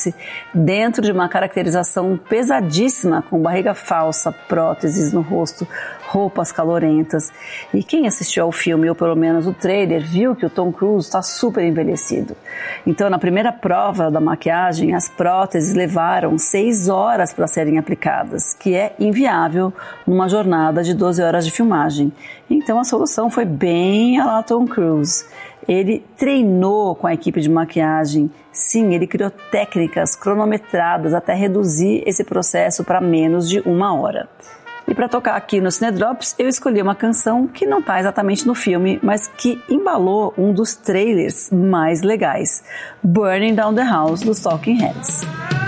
face dentro de uma caracterização pesadíssima, com barriga falsa, próteses no rosto, roupas calorentas. E quem assistiu ao filme, ou pelo menos o trailer, viu que o Tom Cruise está super envelhecido. Então, na primeira prova da maquiagem, as próteses levaram 6 horas para serem aplicadas, que é inviável numa jornada de 12 horas de filmagem. Então, a solução foi bem a la Tom Cruise. Ele treinou com a equipe de maquiagem. Sim, ele criou técnicas cronometradas até reduzir esse processo para menos de 1 hora. E para tocar aqui no Cinedrops, eu escolhi uma canção que não está exatamente no filme, mas que embalou um dos trailers mais legais, Burning Down the House, dos Talking Heads.